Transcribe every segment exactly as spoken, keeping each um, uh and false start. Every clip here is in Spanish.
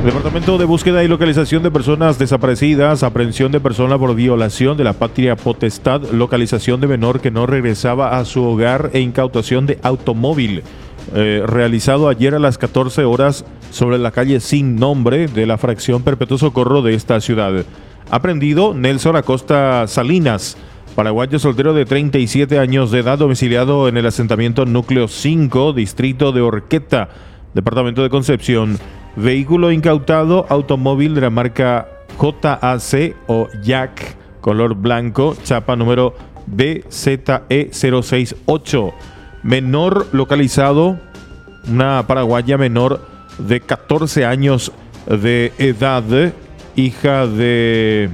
Departamento de Búsqueda y Localización de Personas Desaparecidas, aprehensión de persona por violación de la patria potestad, localización de menor que no regresaba a su hogar e incautación de automóvil. Eh, realizado ayer a las catorce horas sobre la calle Sin Nombre de la fracción Perpetuo Socorro de esta ciudad. Aprendido Nelson Acosta Salinas, paraguayo soltero de treinta y siete años de edad, domiciliado en el asentamiento Núcleo cinco, distrito de Orqueta, departamento de Concepción. Vehículo incautado, automóvil de la marca J A C o Jack, color blanco, chapa número B Z E cero seis ocho. Menor localizado, una paraguaya menor de catorce años de edad, hija de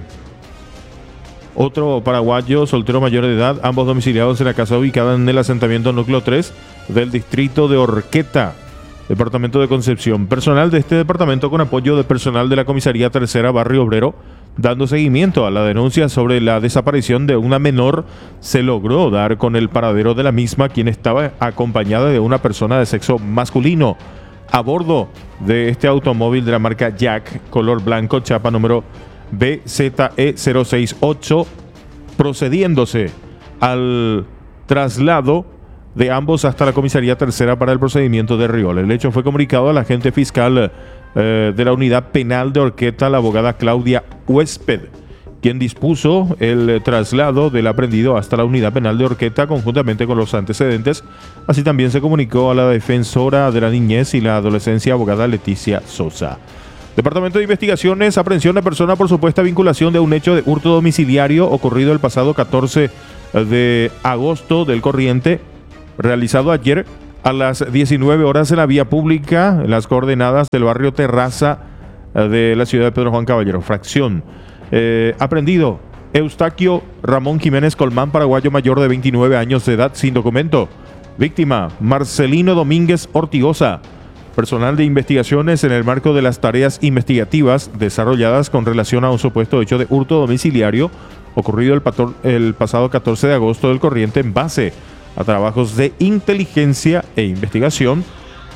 otro paraguayo soltero mayor de edad, ambos domiciliados en la casa ubicada en el asentamiento Núcleo tres del distrito de Orqueta, departamento de Concepción. Personal de este departamento, con apoyo de personal de la comisaría tercera Barrio Obrero, dando seguimiento a la denuncia sobre la desaparición de una menor, se logró dar con el paradero de la misma, quien estaba acompañada de una persona de sexo masculino a bordo de este automóvil de la marca Jack, color blanco, chapa número B Z E cero seis ocho, procediéndose al traslado de ambos hasta la comisaría tercera para el procedimiento de Riol. El hecho fue comunicado al agente fiscal eh, de la unidad penal de Orqueta, la abogada Claudia Huésped, quien dispuso el traslado del aprendido hasta la unidad penal de Orqueta conjuntamente con los antecedentes. Así también se comunicó a la defensora de la niñez y la adolescencia, abogada Leticia Sosa. Departamento de Investigaciones, aprehensión de persona por supuesta vinculación de un hecho de hurto domiciliario ocurrido el pasado catorce de agosto del corriente, realizado ayer a las diecinueve horas en la vía pública, en las coordenadas del barrio Terraza de la ciudad de Pedro Juan Caballero, fracción. Eh, aprendido Eustaquio Ramón Jiménez Colmán, paraguayo mayor de veintinueve años de edad, sin documento. Víctima Marcelino Domínguez Ortigosa. Personal de investigaciones en el marco de las tareas investigativas desarrolladas con relación a un supuesto hecho de hurto domiciliario ocurrido el, pator, el pasado catorce de agosto del corriente, en base a trabajos de inteligencia e investigación.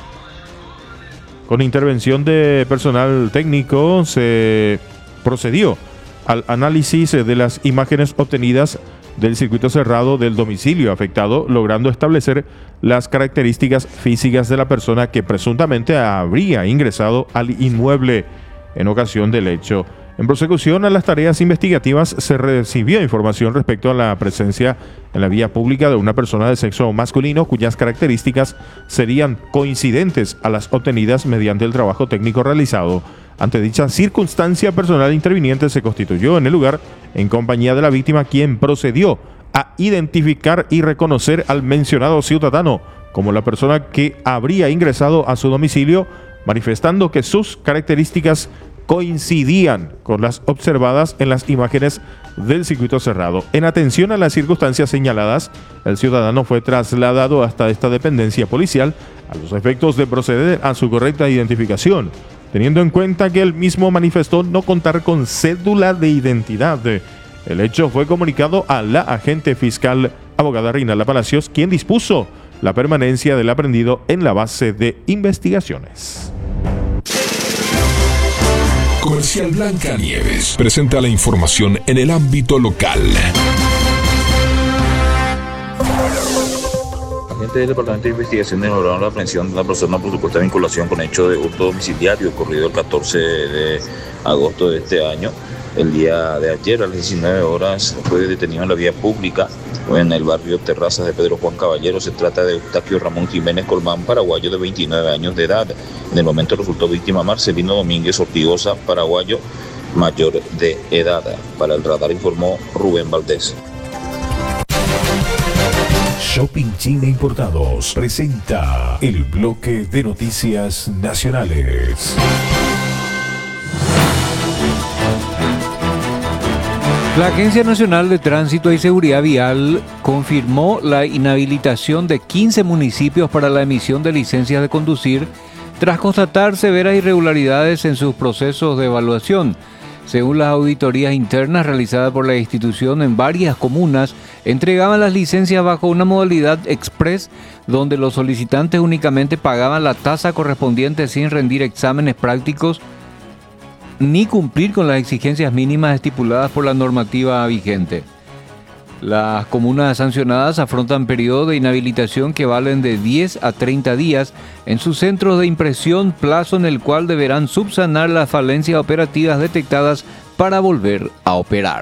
Con intervención de personal técnico se procedió al análisis de las imágenes obtenidas del circuito cerrado del domicilio afectado, logrando establecer las características físicas de la persona que presuntamente habría ingresado al inmueble en ocasión del hecho. En prosecución a las tareas investigativas, se recibió información respecto a la presencia en la vía pública de una persona de sexo masculino cuyas características serían coincidentes a las obtenidas mediante el trabajo técnico realizado. Ante dicha circunstancia, personal interviniente se constituyó en el lugar en compañía de la víctima, quien procedió a identificar y reconocer al mencionado ciudadano como la persona que habría ingresado a su domicilio, manifestando que sus características coincidían con las observadas en las imágenes del circuito cerrado. En atención a las circunstancias señaladas, el ciudadano fue trasladado hasta esta dependencia policial a los efectos de proceder a su correcta identificación, teniendo en cuenta que él mismo manifestó no contar con cédula de identidad. El hecho fue comunicado a la agente fiscal, abogada Reinalda Palacios, quien dispuso la permanencia del aprendido en la base de investigaciones. Comercial Blanca Nieves presenta la información en el ámbito local. Agentes del Departamento de Investigaciones lograron la aprehensión de una persona por supuesta vinculación con hecho de hurto domiciliario ocurrido el catorce de agosto de este año. El día de ayer a las diecinueve horas fue detenido en la vía pública en el barrio Terrazas de Pedro Juan Caballero. Se trata de Eustaquio Ramón Jiménez Colmán, paraguayo de veintinueve años de edad. En el momento resultó víctima Marcelino Domínguez Ortigosa, paraguayo mayor de edad. Para el radar informó Rubén Valdés. Shopping China Importados presenta el bloque de noticias nacionales. La Agencia Nacional de Tránsito y Seguridad Vial confirmó la inhabilitación de quince municipios para la emisión de licencias de conducir tras constatar severas irregularidades en sus procesos de evaluación. Según las auditorías internas realizadas por la institución, en varias comunas entregaban las licencias bajo una modalidad express, donde los solicitantes únicamente pagaban la tasa correspondiente sin rendir exámenes prácticos ni cumplir con las exigencias mínimas estipuladas por la normativa vigente. Las comunas sancionadas afrontan periodos de inhabilitación que valen de diez a treinta días en sus centros de impresión, plazo en el cual deberán subsanar las falencias operativas detectadas para volver a operar.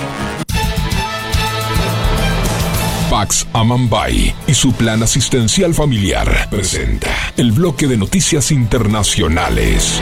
Pax Amambay y su plan asistencial familiar presenta el bloque de noticias internacionales.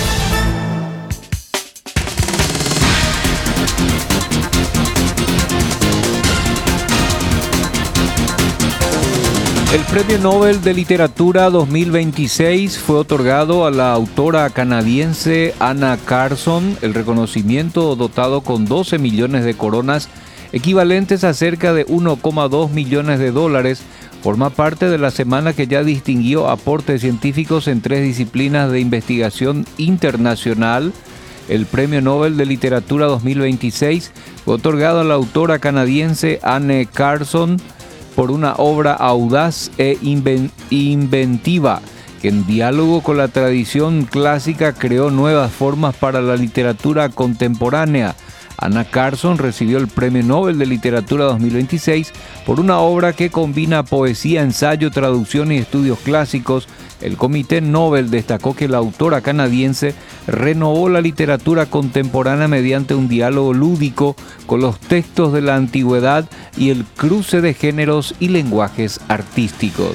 El Premio Nobel de Literatura dos mil veintiséis fue otorgado a la autora canadiense Anna Carson. El reconocimiento, dotado con doce millones de coronas, equivalentes a cerca de uno coma dos millones de dólares, forma parte de la semana que ya distinguió aportes científicos en tres disciplinas de investigación internacional. El Premio Nobel de Literatura dos mil veintiséis fue otorgado a la autora canadiense Anne Carson por una obra audaz e inventiva que, en diálogo con la tradición clásica, creó nuevas formas para la literatura contemporánea. Anna Carson recibió el Premio Nobel de Literatura dos mil veintiséis por una obra que combina poesía, ensayo, traducción y estudios clásicos. El Comité Nobel destacó que la autora canadiense renovó la literatura contemporánea mediante un diálogo lúdico con los textos de la antigüedad y el cruce de géneros y lenguajes artísticos.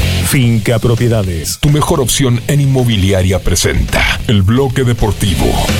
Finca Propiedades, tu mejor opción en inmobiliaria, presenta el bloque deportivo.